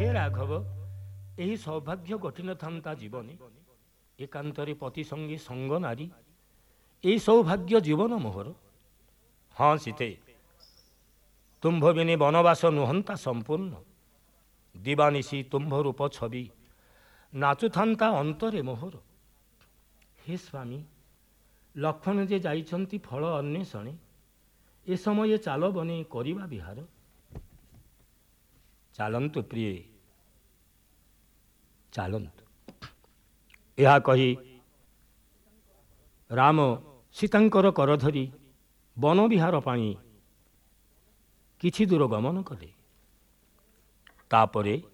ହେ ରାଘବ, ଏହି ସୌଭାଗ୍ୟ ଘଟିନଥାନ୍ତା ଜୀବନେ, ଏକାନ୍ତରେ ପତି ସଙ୍ଗୀ ସଙ୍ଗ ନାରୀ, ଏହି ସୌଭାଗ୍ୟ ଜୀବନ ମୋହର। ହଁ ସୀତେ, ତୁମ୍ଭ ବିନି ବନବାସ ନୁହନ୍ତା ସମ୍ପୂର୍ଣ୍ଣ, ଦିବାନିଶି ତୁମ୍ଭ ରୂପ ଛବି ନାଚୁଥାନ୍ତା ଅନ୍ତରେ ମୋହର। ହେ ସ୍ୱାମୀ, ଲକ୍ଷ୍ମଣ ଯେ ଯାଇଛନ୍ତି ଫଳ ଅନ୍ୱେଷଣେ, ଏ ସମୟରେ ଚାଲ ବନେ କରିବା ବିହାର। ଚାଲନ୍ତୁ ପ୍ରିୟେ, ଚାଲନ୍ତୁ। ଏହା କହି ରାମ ସୀତାଙ୍କର କର ଧରି ବନବିହାର ପାଇଁ କିଛି ଦୂର ଗମନ କଲେ। ତାପରେ